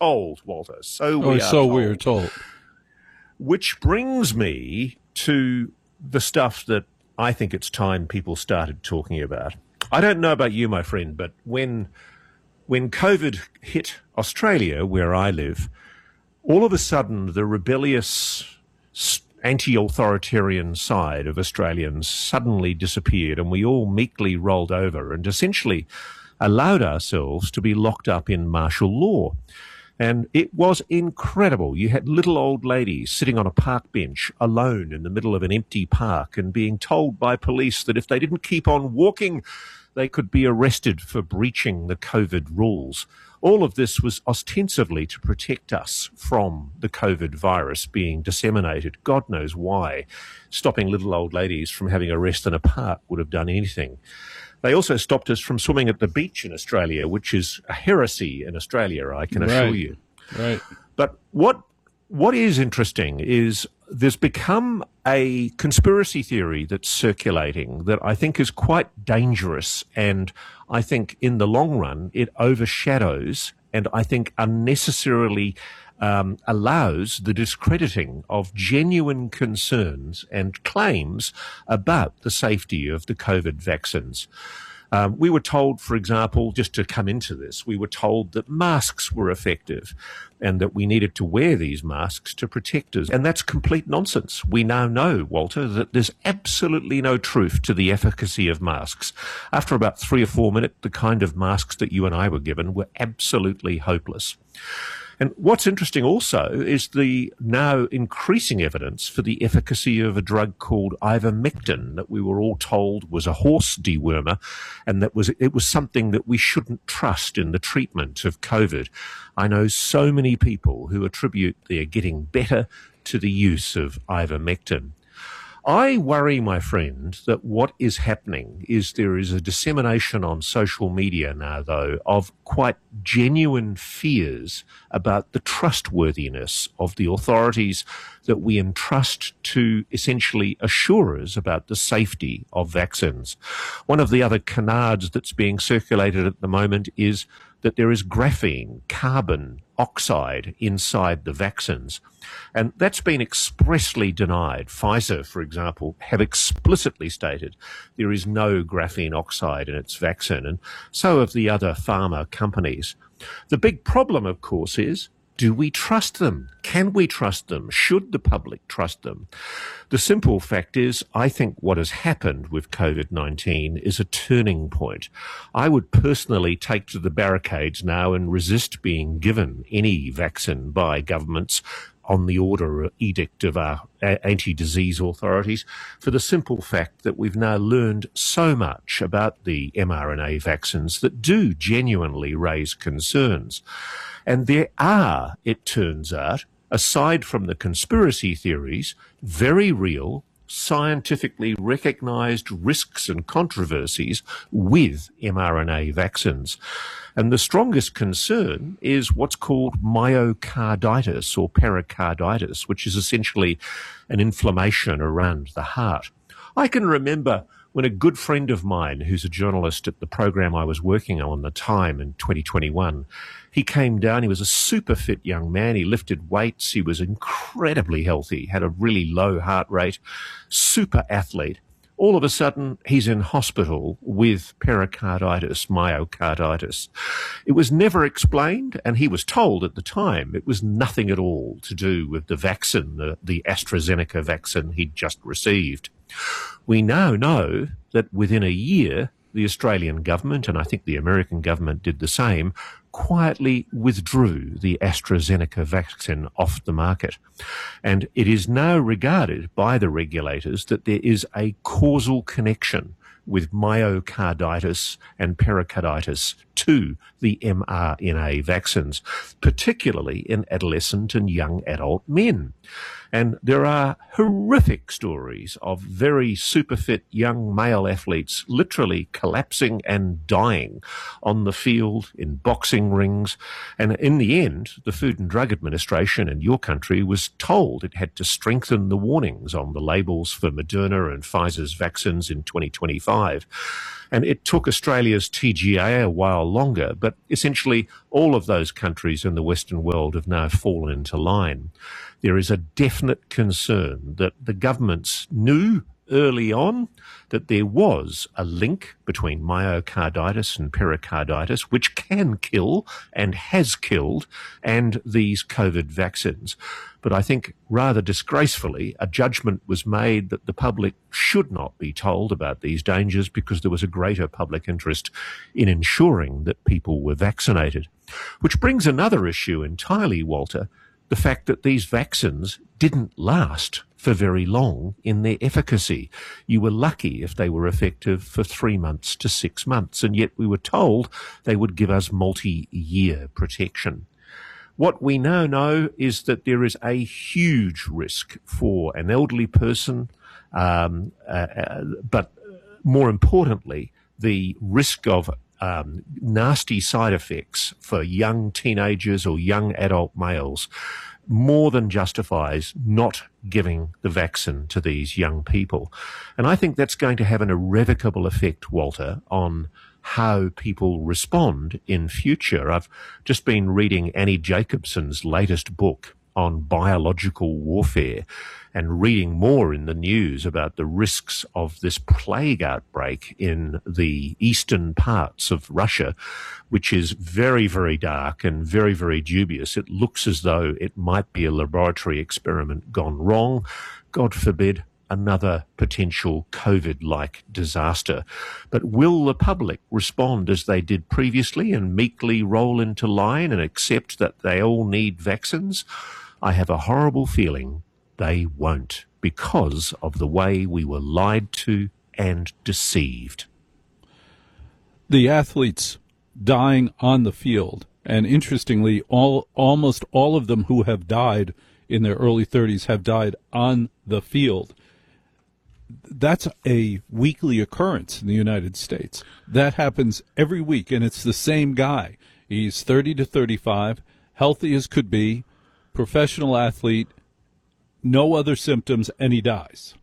told, Walter. We are told. Which brings me to the stuff that I think it's time people started talking about. I don't know about you, my friend, but when COVID hit Australia, where I live, all of a sudden the rebellious anti-authoritarian side of Australians suddenly disappeared, and we all meekly rolled over and essentially allowed ourselves to be locked up in martial law. And it was incredible. You had little old ladies sitting on a park bench alone in the middle of an empty park and being told by police that if they didn't keep on walking, they could be arrested for breaching the COVID rules. All of this was ostensibly to protect us from the COVID virus being disseminated. God knows why. Stopping little old ladies from having a rest in a park would have done anything. They also stopped us from swimming at the beach in Australia, which is a heresy in Australia, I can assure you. Right. But what is interesting is there's become a conspiracy theory that's circulating that I think is quite dangerous, and I think in the long run it overshadows and I think unnecessarily allows the discrediting of genuine concerns and claims about the safety of the COVID vaccines. We were told, for example, just to come into this, we were told that masks were effective and that we needed to wear these masks to protect us. And that's complete nonsense. We now know, Walter, that there's absolutely no truth to the efficacy of masks. After about 3 or 4 minutes, the kind of masks that you and I were given were absolutely hopeless. And what's interesting also is the now increasing evidence for the efficacy of a drug called ivermectin that we were all told was a horse dewormer, and that it was something that we shouldn't trust in the treatment of COVID. I know so many people who attribute their getting better to the use of ivermectin. I worry, my friend, that what is happening is there is a dissemination on social media now, though, of quite genuine fears about the trustworthiness of the authorities that we entrust to essentially assure us about the safety of vaccines. One of the other canards that's being circulated at the moment is that there is graphene, carbon oxide inside the vaccines. And that's been expressly denied. Pfizer, for example, have explicitly stated there is no graphene oxide in its vaccine, and so have the other pharma companies. The big problem, of course, is, do we trust them? Can we trust them? Should the public trust them? The simple fact is, I think what has happened with COVID-19 is a turning point. I would personally take to the barricades now and resist being given any vaccine by governments on the order or edict of our anti-disease authorities, for the simple fact that we've now learned so much about the mRNA vaccines that do genuinely raise concerns. And there are, it turns out, aside from the conspiracy theories, very real, scientifically recognized risks and controversies with mRNA vaccines. And the strongest concern is what's called myocarditis or pericarditis, which is essentially an inflammation around the heart. I can remember when a good friend of mine, who's a journalist at the program I was working on at the time in 2021, he came down. He was a super fit young man. He lifted weights. He was incredibly healthy, had a really low heart rate, super athlete. All of a sudden, he's in hospital with pericarditis, myocarditis. It was never explained, and he was told at the time it was nothing at all to do with the vaccine, the AstraZeneca vaccine he'd just received. We now know that within a year, the Australian government, and I think the American government did the same, quietly withdrew the AstraZeneca vaccine off the market. And it is now regarded by the regulators that there is a causal connection with myocarditis and pericarditis to the mRNA vaccines, particularly in adolescent and young adult men. And there are horrific stories of very super fit young male athletes literally collapsing and dying on the field, in boxing rings. And in the end, the Food and Drug Administration in your country was told it had to strengthen the warnings on the labels for Moderna and Pfizer's vaccines in 2025. And it took Australia's TGA a while longer, but essentially all of those countries in the Western world have now fallen into line. There is a definite concern that the governments knew early on that there was a link between myocarditis and pericarditis, which can kill and has killed, and these COVID vaccines. But I think rather disgracefully, a judgment was made that the public should not be told about these dangers because there was a greater public interest in ensuring that people were vaccinated. Which brings another issue entirely, Walter, the fact that these vaccines didn't last for very long in their efficacy. You were lucky if they were effective for 3 months to 6 months, and yet we were told they would give us multi-year protection. What we now know is that there is a huge risk for an elderly person, but more importantly, the risk of nasty side effects for young teenagers or young adult males more than justifies not giving the vaccine to these young people. And I think that's going to have an irrevocable effect, Walter, on how people respond in future. I've just been reading Annie Jacobson's latest book on biological warfare and reading more in the news about the risks of this plague outbreak in the eastern parts of Russia, which is very, very dark and very, very dubious. It looks as though it might be a laboratory experiment gone wrong. God forbid, another potential COVID-like disaster. But will the public respond as they did previously and meekly roll into line and accept that they all need vaccines? I have a horrible feeling they won't, because of the way we were lied to and deceived. The athletes dying on the field, and interestingly, almost all of them who have died in their early 30s have died on the field. That's a weekly occurrence in the United States. That happens every week, and it's the same guy. He's 30 to 35, healthy as could be, professional athlete, no other symptoms, and he dies.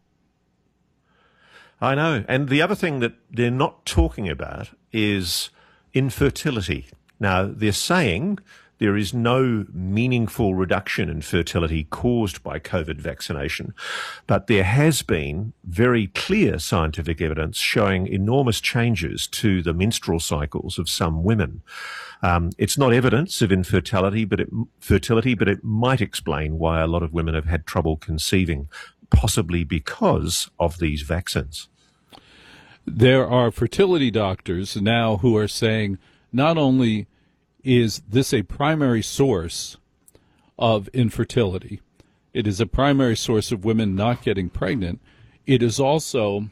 I know. And the other thing that they're not talking about is infertility. Now, they're saying there is no meaningful reduction in fertility caused by COVID vaccination, but there has been very clear scientific evidence showing enormous changes to the menstrual cycles of some women. It's not evidence of infertility, but it might explain why a lot of women have had trouble conceiving, possibly because of these vaccines. There are fertility doctors now who are saying not only is this a primary source of infertility, it is a primary source of women not getting pregnant, it is also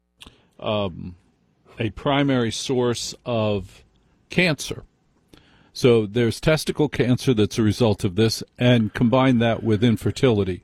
a primary source of cancer. So there's testicle cancer that's a result of this, and combine that with infertility.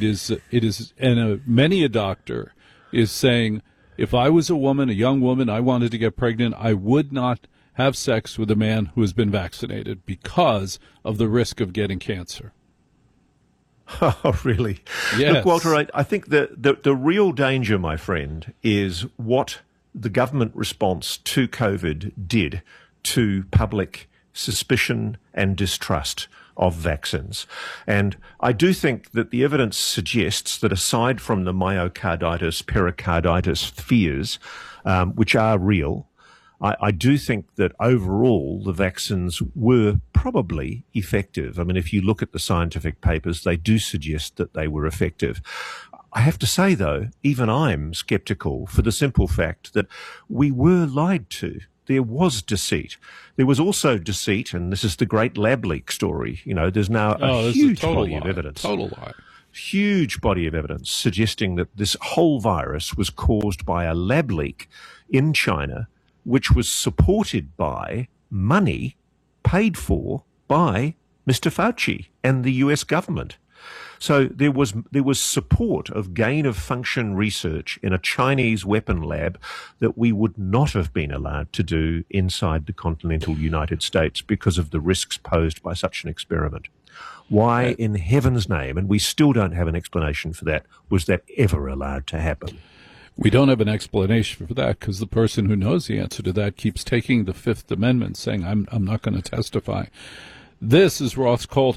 Many a doctor is saying, if I was a woman, a young woman, I wanted to get pregnant, I would not have sex with a man who has been vaccinated because of the risk of getting cancer. Oh, really? Yes. Look, Walter, I think the real danger, my friend, is what the government response to COVID did to public suspicion and distrust of vaccines. And I do think that the evidence suggests that aside from the myocarditis, pericarditis fears, which are real, I do think that overall the vaccines were probably effective. I mean, if you look at the scientific papers, they do suggest that they were effective. I have to say, though, even I'm sceptical for the simple fact that we were lied to. There was deceit. There was also deceit, and this is the great lab leak story. You know, there's now a huge body of evidence. Total lie. Huge body of evidence suggesting that this whole virus was caused by a lab leak in China, which was supported by money paid for by Mr. Fauci and the US government. So there was support of gain-of-function research in a Chinese weapon lab that we would not have been allowed to do inside the continental United States because of the risks posed by such an experiment. Why in heaven's name, and we still don't have an explanation for that, was that ever allowed to happen? We don't have an explanation for that because the person who knows the answer to that keeps taking the Fifth Amendment, saying, I'm not going to testify. This is Roth's Cold